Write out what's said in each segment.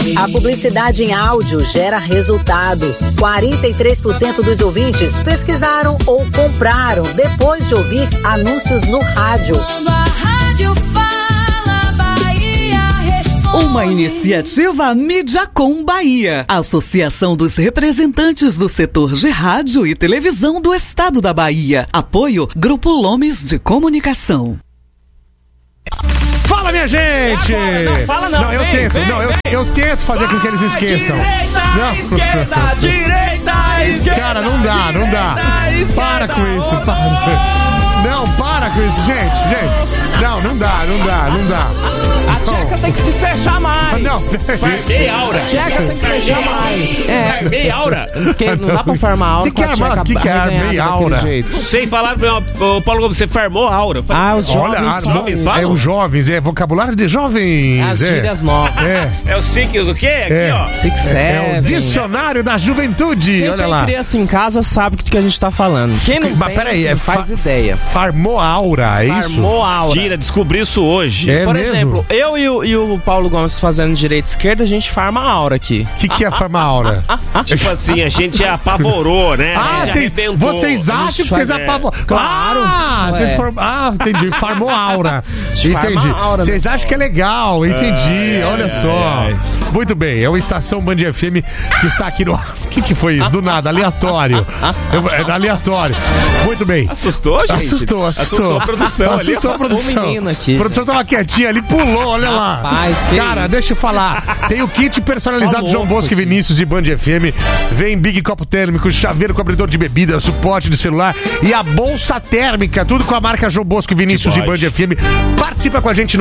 A publicidade em áudio gera resultado. 43% dos ouvintes pesquisaram ou compraram depois de ouvir anúncios no rádio. Quando a rádio fala, Bahia responde. Uma iniciativa Mídiacom Bahia, Associação dos Representantes do Setor de Rádio e Televisão do Estado da Bahia. Apoio Grupo Lomes de Comunicação. Fala, minha gente! Não fala não. Eu tento fazer com que eles esqueçam. Direita, esquerda. Cara, não dá. Para com isso, Não, para com isso, gente. Não dá. A tcheca tem que se fechar mais. Não, Farmei aura. A tcheca tem que fechar mais. Farmei aura. Porque não dá pra farmar aura com a tcheca. O que é armei aura? Não sei falar, o Paulo Gomes, você farmou aura. Os jovens falam? Os jovens, vocabulário de jovens. As gírias novas. É o Six, o quê? Aqui, ó. 6, 7. É o dicionário da juventude. Quem Olha tem lá. criança em casa sabe do que a gente tá falando. Quem não Mas tem, peraí, não faz ideia. Farmou aura, é isso? Farmou aura. Tira, descobri isso hoje. É Por mesmo? exemplo, eu e o Paulo Gomes fazendo direita e esquerda, a gente farma aura aqui. O que é farmar aura? Tipo assim, a gente apavorou, né? A gente arrebentou. Vocês acham que vocês apavoraram? Claro. Entendi. Farmou aura. Farma Entendi. aura, Vocês acham que é legal, entendi. Olha só. ai. Muito bem, é o Estação Band FM que está aqui no... O que foi isso? Do nada, aleatório. Aleatório. Muito bem. Assustou, gente? Assustou a produção. Assustou a produção. O menino aqui. A produção tava quietinha ali, pulou, olha lá. Rapaz, que cara, isso? deixa eu falar. Tem o kit personalizado Tá João louco Bosco e Vinícius de Band FM. Vem Big Copo Térmico, chaveiro com abridor de bebida, suporte de celular e a bolsa térmica. Tudo com a marca João Bosco e Vinícius de Band FM. Participa com a gente no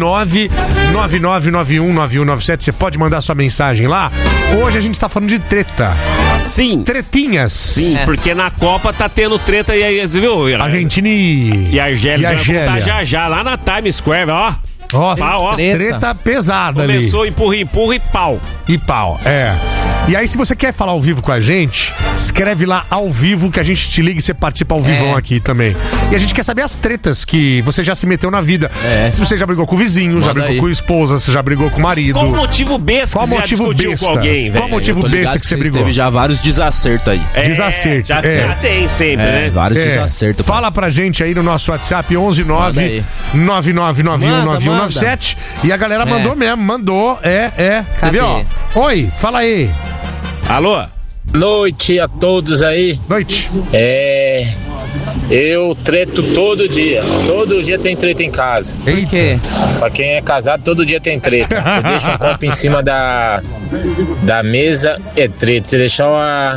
119-9991-9197. Você pode mandar sua mensagem lá. Hoje a gente tá falando de treta. Sim. Tretinhas. Sim, porque na Copa tá tendo treta e aí, você viu? Argentina e Argélia. Argélia. Tá já lá na Times Square, ó. Ó, Pau, ó. treta pesada ali. Começou empurra e pau. E pau, E aí, se você quer falar ao vivo com a gente, escreve lá ao vivo que a gente te liga e você participa ao vivão aqui também. E a gente quer saber as tretas que você já se meteu na vida. Se você já brigou com o vizinho, já brigou com a esposa, você já brigou com o marido. Qual motivo besta que você já discutiu com alguém, velho? Qual motivo besta que você brigou? Teve já vários desacertos aí. Desacerto. Já tem sempre, né? Vários desacertos. Fala pra gente aí no nosso WhatsApp 119-9991-9197. E a galera mandou mesmo, mandou. Quer ver, ó? Oi, fala aí. Alô? Noite a todos aí. Noite. Eu treto todo dia. Todo dia tem treta em casa. Por quê? Pra quem é casado, todo dia tem treta. Você deixa um copo em cima da mesa, é treta. Você deixar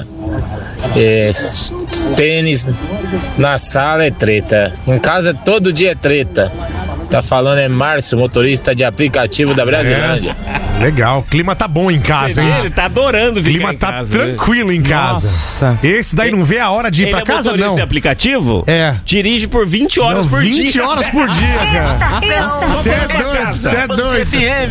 tênis na sala, é treta. Em casa, todo dia é treta. Tá falando é Márcio, motorista de aplicativo da Brasilândia. Legal, o clima tá bom em casa, hein? Ele tá adorando ficar clima em tá casa, tranquilo em casa. Nossa. Esse daí não vê a hora de ir pra casa, não. Esse aplicativo? Dirige por 20 horas por dia. 20 horas por dia, cara. Você é doido.